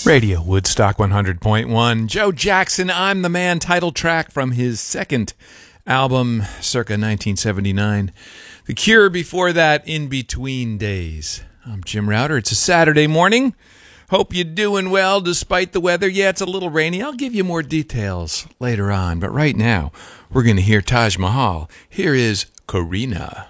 Radio Woodstock 100.1. Joe Jackson, I'm the Man, title track from his second album, circa 1979. The Cure before that, In Between Days. I'm Jim Router. It's a Saturday morning. Hope you're doing well despite the weather. Yeah, it's a little rainy. I'll give you more details later on. But right now, we're going to hear Taj Mahal. Here is Corina.